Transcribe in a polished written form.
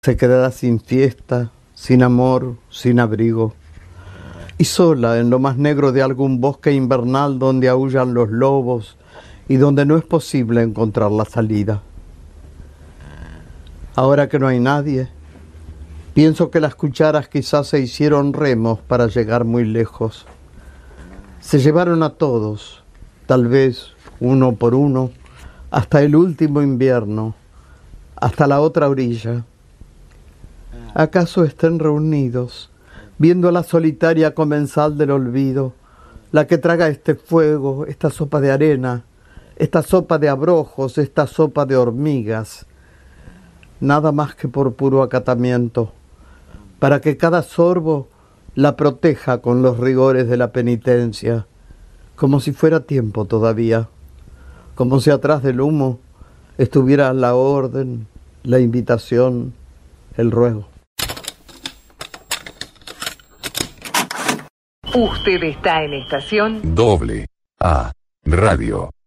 Se quedará sin fiesta, sin amor, sin abrigo, y sola en lo más negro de algún bosque invernal donde aúllan los lobos y donde no es posible encontrar la salida. Ahora que no hay nadie, pienso que las cucharas quizás se hicieron remos para llegar muy lejos. Se llevaron a todos, tal vez uno por uno, hasta el último invierno, hasta la otra orilla. ¿Acaso estén reunidos, viendo la solitaria comensal del olvido, la que traga este fuego, esta sopa de arena, esta sopa de abrojos, esta sopa de hormigas, nada más que por puro acatamiento, para que cada sorbo la proteja con los rigores de la penitencia, como si fuera tiempo todavía, como si atrás del humo estuviera la orden, la invitación, el ruego? Usted está en estación AA Radio.